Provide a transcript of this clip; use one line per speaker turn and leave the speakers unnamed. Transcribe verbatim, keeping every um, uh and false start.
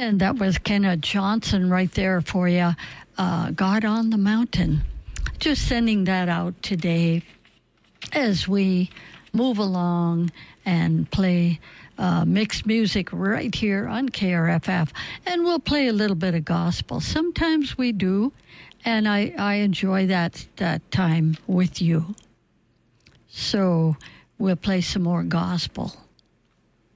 And that was Kenneth Johnson right there for you. Uh, God on the Mountain. Just sending that out today as we move along and play uh, mixed music right here on K R F F. And we'll play a little bit of gospel. Sometimes we do, and I, I enjoy that, that time with you. So we'll play some more gospel.